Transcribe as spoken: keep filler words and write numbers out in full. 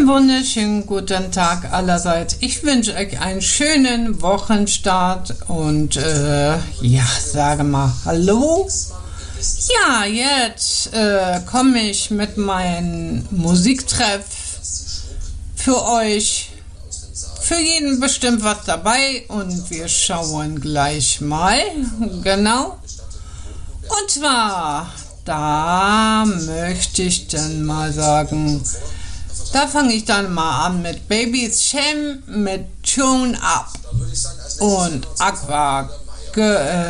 Einen wunderschönen guten Tag allerseits. Ich wünsche euch einen schönen Wochenstart und äh, ja, sage mal Hallo. Ja, jetzt äh, komme ich mit meinem Musiktreff für euch. Für jeden bestimmt was dabei und wir schauen gleich mal. Genau. Und zwar, da möchte ich dann mal sagen, da fange ich dann mal an mit Baby's Shame mit Tune Up und Aqua. Ge